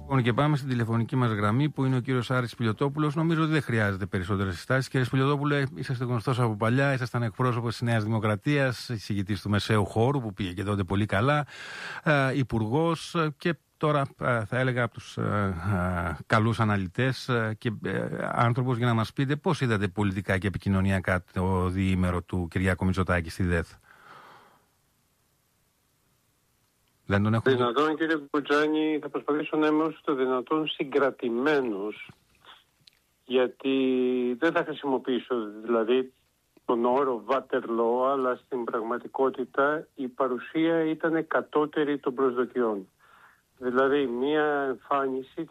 Λοιπόν, και πάμε στην τηλεφωνική μας γραμμή που είναι ο κύριος Άρης Πιλιοτόπουλος. Νομίζω ότι δεν χρειάζεται περισσότερες συστάσεις. Κύριε Πιλιοτόπουλε, είσαστε γνωστός από παλιά, ήσασταν εκπρόσωπος της Νέας Δημοκρατίας, εισηγητής του Μεσαίου Χώρου που πήγε και τότε πολύ καλά, υπουργός και τώρα θα έλεγα από τους καλούς αναλυτές και άνθρωπος για να μας πείτε πώς είδατε πολιτικά και επικοινωνιακά το διήμερο του Κυριάκου Μητσοτάκη στη ΔΕΘ. Δεν τον έχουμε... Δυνατόν, κύριε Κουτζάνη, θα προσπαθήσω να είμαι όσο το δυνατόν συγκρατημένος, γιατί δεν θα χρησιμοποιήσω δηλαδή τον όρο Waterloo, αλλά στην πραγματικότητα η παρουσία ήταν κατώτερη των προσδοκιών. Δηλαδή μια εμφάνιση